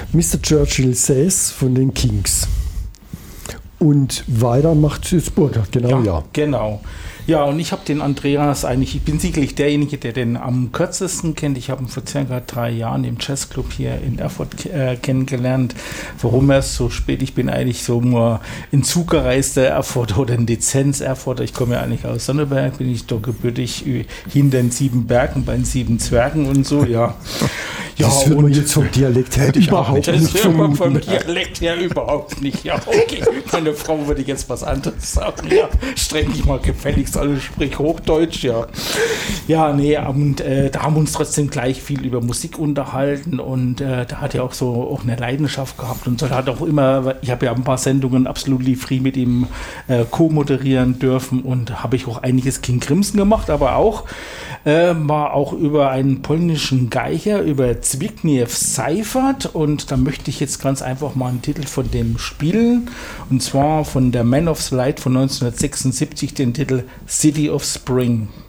Mr. Churchill Says von den Kings. Und weiter macht es Burkhard, genau, ja. Genau. Ja, und ich habe den Andreas ich bin sicherlich derjenige, der den am kürzesten kennt. Ich habe ihn vor circa 3 Jahren im Jazzclub hier in Erfurt kennengelernt. Warum erst so spät? Ich bin eigentlich so nur in Zug gereister Erfurter oder in Lizenz Erfurter. Ich komme ja eigentlich aus Sonneberg, bin ich doch gebürtig hinter den 7 Bergen, bei den 7 Zwergen und so, ja. Das wird man jetzt vom Dialekt her überhaupt nicht vermuten. Vom Dialekt her überhaupt nicht. Ja, okay. Meine Frau würde jetzt was anderes sagen. Ja, streng dich mal gefälligst an, sprich Hochdeutsch, ja. Ja, nee, und da haben wir uns trotzdem gleich viel über Musik unterhalten und da hat er auch eine Leidenschaft gehabt und so hat auch immer, ich habe ja ein paar Sendungen Absolutely Free mit ihm co-moderieren dürfen und habe ich auch einiges King Crimson gemacht, aber auch war auch über einen polnischen Geiger, über Zbigniew Seifert und da möchte ich jetzt ganz einfach mal einen Titel von dem spielen und zwar von der Man of the Light von 1976, den Titel City of Spring.